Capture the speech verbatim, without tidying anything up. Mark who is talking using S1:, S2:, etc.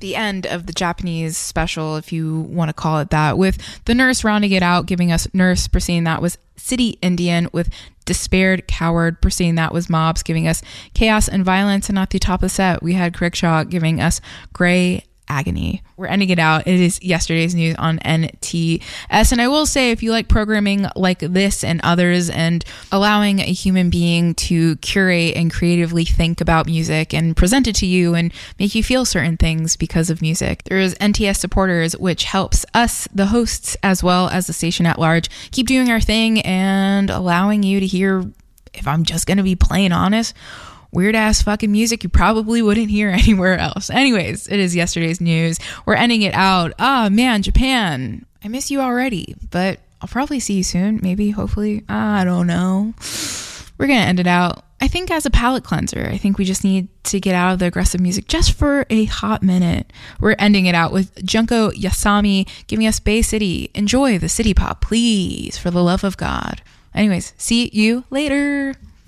S1: the end of the Japanese special, if you want to call it that, with the Nurse rounding it out, giving us Nurse. Preceding that was City Indian with Despaired Coward. Preceding that was Mobs, giving us Chaos and Violence. And at the top of the set, we had Crickshaw giving us Gray Agony. We're ending it out. It is yesterday's news on N T S. And I will say, if you like programming like this and others, and allowing a human being to curate and creatively think about music and present it to you and make you feel certain things because of music, there's N T S supporters, which helps us, the hosts, as well as the station at large, keep doing our thing and allowing you to hear, if I'm just going to be plain honest, weird ass fucking music you probably wouldn't hear anywhere else. Anyways, it is yesterday's news. We're ending it out. Ah, man, Japan. I miss you already, but I'll probably see you soon. Maybe, hopefully. I don't know. We're going to end it out, I think, as a palate cleanser. I think we just need to get out of the aggressive music just for a hot minute. We're ending it out with Junko Yasami giving us Bay City. Enjoy the city pop, please, for the love of God. Anyways, see you later.